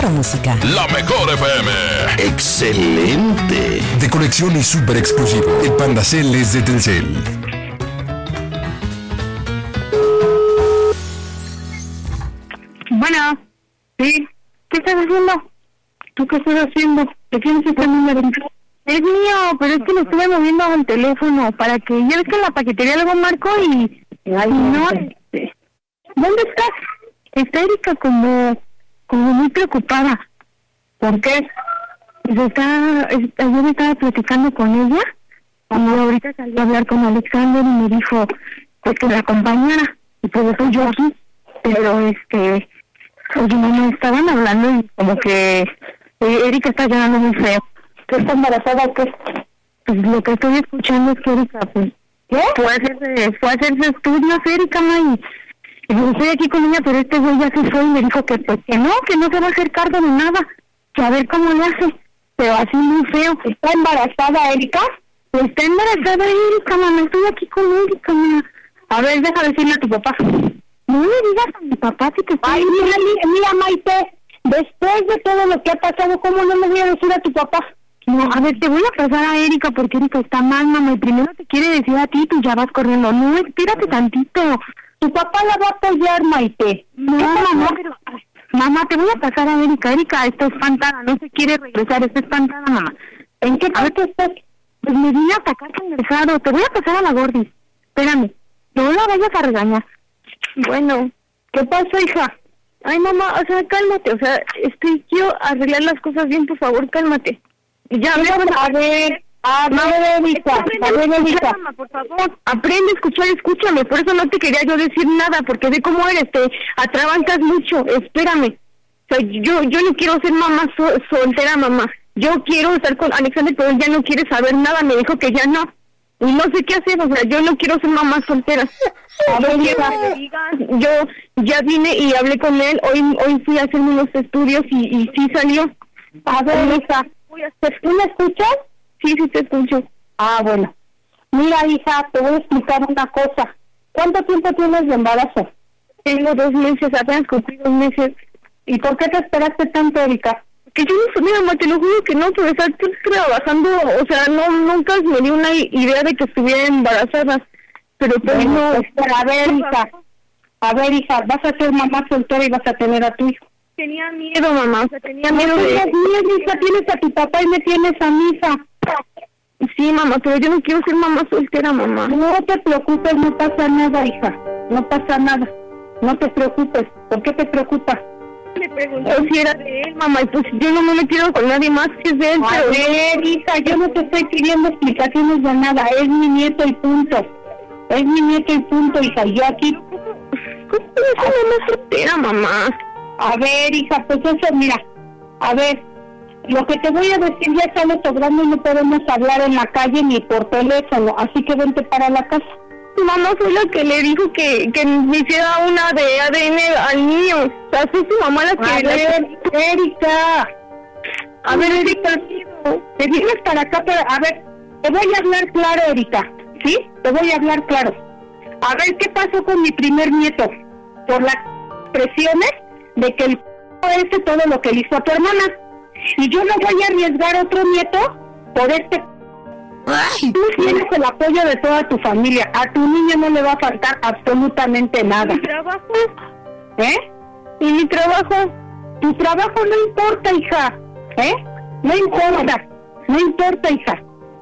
mejor música. La mejor FM. ¡Excelente! De colección y súper exclusivo. El Panda Cel es de Telcel. Bueno, sí. ¿Qué estás haciendo? ¿Tú qué estás haciendo? ¿De quién es este número? Es mío, pero es que lo estuve moviendo al teléfono para que... Ya ves que en la paquetería luego marco y... Ay, no, ¿dónde estás? Está Erika como muy preocupada. ¿Por qué? Pues ayer estaba platicando con ella y ahorita salió a hablar con Alexander y me dijo pues que la acompañara. Y pues estoy yo aquí. Pero oye, mamá, estaban hablando y como que Erika está llorando muy feo. ¿Tú estás embarazada o qué? Pues lo que estoy escuchando es que Erika, pues, ¿qué? Fue a hacerse estudios, Erika, y pues estoy aquí con ella, pero este güey ya se fue y me dijo que pues que no se va a hacer cargo de nada, que a ver cómo le hace, pero así muy feo. ¿Está embarazada Erika? Pues está embarazada Erika, mamá, estoy aquí con Erika, mamá. A ver, deja decirle a tu papá. No le digas a mi papá que te está... Ay, mira, Maite, después de todo lo que ha pasado, ¿cómo no le voy a decir a tu papá? No, a ver, te voy a pasar a Erika porque Erika está mal, mamá, y primero te quiere decir a ti, tú ya vas corriendo. No, espérate tantito. Tu papá la va a apoyar, Maite. No, mamá, pero... Mamá, te voy a pasar a Erika. Erika está espantada, no se quiere regresar, está espantada, mamá. ¿En qué parte estás? Pues me vine a atacar conversado. Te voy a pasar a la Gordis. Espérame, no la vayas a regañar. Bueno, ¿qué pasó, hija? Ay, mamá, o sea, cálmate, o sea, quiero arreglar las cosas bien, por favor, cálmate. Ya, a ver, Erika, por favor, aprende a escuchar, escúchame, por eso no te quería yo decir nada, porque sé cómo eres, te atrabancas mucho, espérame. O sea, yo no quiero ser mamá soltera, mamá. Yo quiero estar con Alexander, pero él ya no quiere saber nada, me dijo que ya no. Y no sé qué hacer, o sea, yo no quiero ser mamá soltera. A ver, yo ya vine y hablé con él, hoy fui a hacerme unos estudios y sí salió. A ver, hija, ¿tú me escuchas? Sí, te escucho. Ah, bueno. Mira, hija, te voy a explicar una cosa. ¿Cuánto tiempo tienes de embarazo? Tengo 2 meses, apenas cumplí 2 meses. ¿Y por qué te esperaste tanto, Erika? Que yo no sabía, mamá, te lo juro que no, pero estoy trabajando, o sea, nunca me dio una idea de que estuviera embarazada. Pero pues no... A ver, hija, vas a ser mamá soltera y vas a tener a tu hijo. Tenía miedo, mamá, o sea, tenía miedo de... hija, tienes a tu papá y me tienes a mi hija. Sí, mamá, pero yo no quiero ser mamá soltera, mamá. No te preocupes, no pasa nada, hija. No pasa nada. No te preocupes. ¿Por qué te preocupas? Me preguntó si era de él, mamá, y pues yo no me quiero con nadie más que es de él. A ver, hija, yo no te estoy pidiendo explicaciones de nada. Es mi nieto y punto. Es mi nieto y punto, hija. Yo aquí... ¿Cómo puedo ser mamá soltera, mamá? A ver, hija, pues eso, mira. A ver, lo que te voy a decir ya sale sobrando y no podemos hablar en la calle ni por teléfono. Así que vente para la casa. Mamá fue la que le dijo que me hiciera una de ADN al niño. O sea, fue su mamá la que... A ver, Erika. A ver, Erika, te vienes para acá, a ver, te voy a hablar claro, Erika. ¿Sí? Te voy a hablar claro. A ver, ¿qué pasó con mi primer nieto? Por las presiones de que el ese todo lo que le hizo a tu hermana. Y yo no voy a arriesgar otro nieto por este... Ay. Tú tienes el apoyo de toda tu familia. A tu niño no le va a faltar absolutamente nada. ¿Mi trabajo? ¿Y mi trabajo? Tu trabajo no importa, hija. No importa, hija.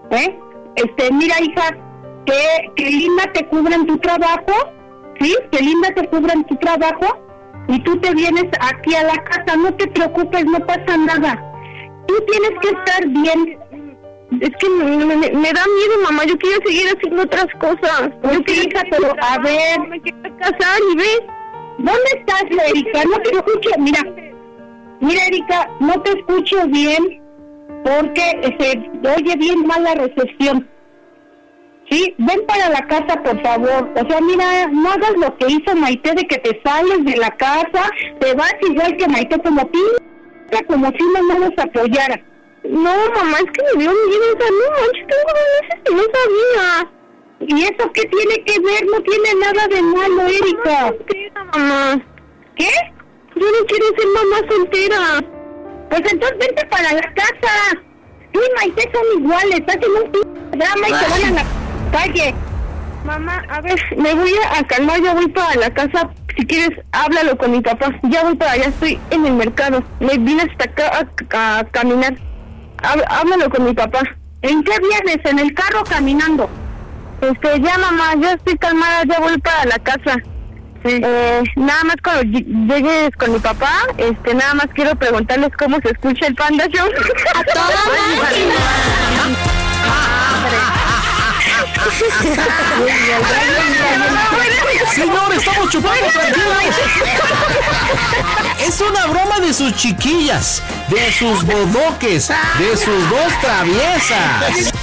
Mira, hija, que Linda te cubra en tu trabajo. ¿Sí? Que Linda te cubra en tu trabajo. Y tú te vienes aquí a la casa. No te preocupes, no pasa nada. Tú tienes que estar bien. Es que me da miedo, mamá. Yo quiero seguir haciendo otras cosas. Yo quiero, hija, pero a ver, me quiero casar y ve. ¿Dónde estás, Erika? No te escucho. Mira, Erika, no te escucho bien porque se oye bien mal la recepción. Sí, ven para la casa, por favor. O sea, mira, no hagas lo que hizo Maite de que te sales de la casa, te vas igual que Maite, como si no nos apoyara. No, mamá, es que me dio miedo, o sea, no manches, tengo 2 meses que no sabía. ¿Y eso qué tiene que ver? No tiene nada de malo, Erika. No, soltera, mamá. ¿Qué? Yo no quiero ser mamá soltera. Pues entonces vente para la casa. Tú y Maite son iguales, hacen un drama y se van a la calle. Mamá, a ver, me voy a calmar, ya voy para la casa. Si quieres, háblalo con mi papá. Ya voy para allá, estoy en el mercado. Me vine hasta acá a caminar. Háblalo con mi papá. ¿En qué vienes? ¿En el carro caminando? Ya mamá, ya estoy calmada, ya voy para la casa. Sí. Nada más cuando llegues con mi papá, nada más quiero preguntarles cómo se escucha el Panda Show. ¡A toda máquina! Señor, estamos chupando tranquilos. Es una broma de sus chiquillas, de sus bodoques, de sus dos traviesas.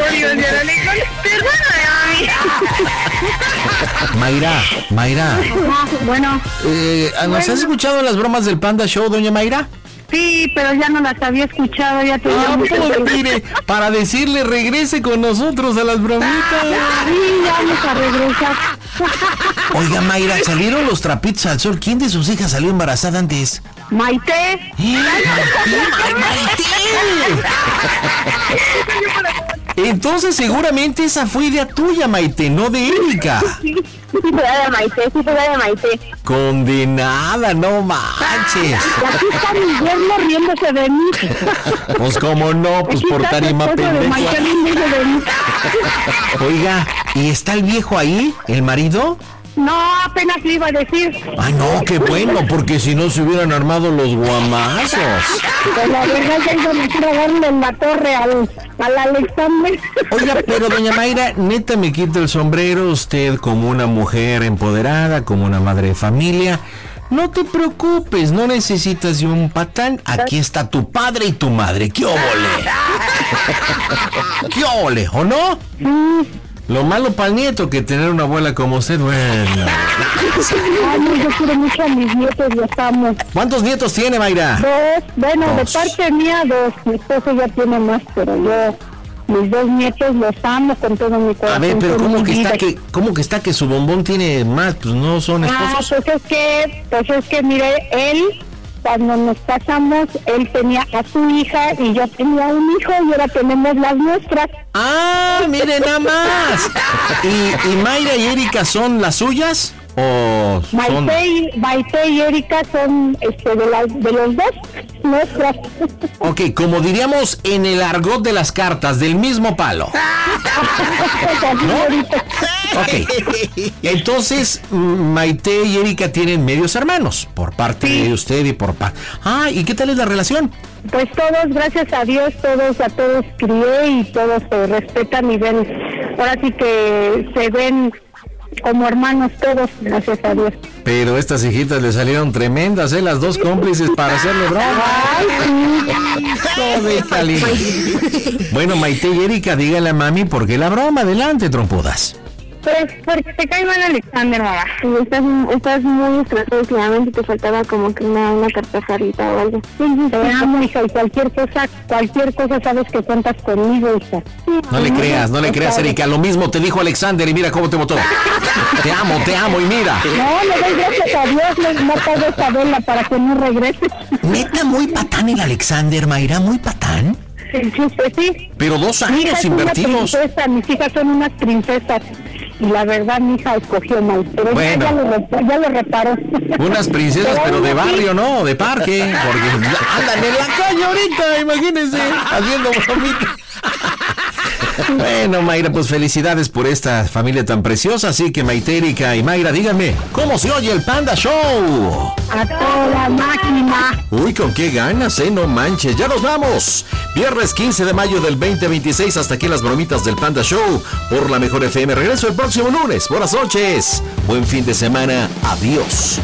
Mayra. Bueno. ¿Nos has escuchado las bromas del Panda Show, doña Mayra? Sí, pero ya no las había escuchado, ya tenía mucho tiempo. Mire, para decirle regrese con nosotros a las bromitas. Sí, ya vamos a regresar. Oiga, Mayra, salieron los trapitos al sol. ¿Quién de sus hijas salió embarazada antes? Maite. ¡Maite! Entonces seguramente esa fue idea tuya, Maite, no de Erika. Sí, fue de Maite. Condenada, no manches. Y aquí está mi yerno riéndose de mí. Pues cómo no, pues por tarima pendejo. Oiga, ¿y está el viejo ahí, el marido? No, apenas le iba a decir. Ay, no, qué bueno, porque si no se hubieran armado los guamazos. Pues la verdad ya iba a meter a darle en la torre al Alexander. Oiga, pero doña Mayra, neta me quito el sombrero, usted como una mujer empoderada, como una madre de familia. No te preocupes, no necesitas de un patán. Aquí está tu padre y tu madre. ¡Qué óvole! ¡Qué óvole! ¿O no? Lo malo para el nieto que tener una abuela como usted, bueno. Ay, yo quiero mucho a mis nietos, los amo. ¿Cuántos nietos tiene, Mayra? 2, bueno, Dos. de parte mía 2. Mi esposo ya tiene más, pero yo, mis 2 nietos los amo con todo mi corazón. A ver, pero con ¿cómo mi que vida. está que su bombón tiene más? Pues no son esposos. Pues es que mire, él, cuando nos casamos, él tenía a su hija y yo tenía un hijo y ahora tenemos las nuestras. ¡Ah, mire nada más! ¿Y Mayra y Erika son las suyas? ¿O son...? Maite y Erika son de los dos nuestras. Ok, como diríamos en el argot de las cartas, del mismo palo. ¿No? Ok. Entonces, Maite y Erika tienen medios hermanos, por parte de usted y por parte... Ah, ¿y qué tal es la relación? Pues todos, gracias a Dios, a todos crié y todos se respetan y ven, ahora sí que se ven como hermanos todos, gracias a Dios. Pero estas hijitas le salieron tremendas, las dos cómplices para hacerle broma. Ay, sí. Bueno, Maite y Erika, dígale a mami por qué la broma. Adelante, trompudas. Pues porque te cae mal Alexander, mamá. Sí, estás muy estresado últimamente, te faltaba como que una carcajarita o algo. Te amo, hija, y cualquier cosa sabes que cuentas conmigo, hija. No le creas, Erika, lo mismo te dijo Alexander y mira cómo te votó. Te amo y mira. No, le doy gracias a Dios, no pago esa vela para que no regrese. ¿Neta muy patán el Alexander, Mayra? ¿Muy patán? Sí, pues sí. Pero 2 Mi hija años es invertidos. una princesa, mis hijas son unas princesas. Y la verdad, mi hija escogió mal. Pero bueno, ya lo reparó. Unas princesas, pero de barrio, ¿no? De parque. Porque andan en la calle ahorita, imagínense, haciendo bromitas. Bueno, Mayra, pues felicidades por esta familia tan preciosa. Así que Maite, Erika y Mayra, díganme, ¿cómo se oye el Panda Show? A toda máquina. Uy, con qué ganas, no manches. Ya nos vamos. Viernes 15 de mayo del 2026. Hasta aquí las bromitas del Panda Show por la Mejor FM. Regreso el próximo lunes. Buenas noches. Buen fin de semana. Adiós.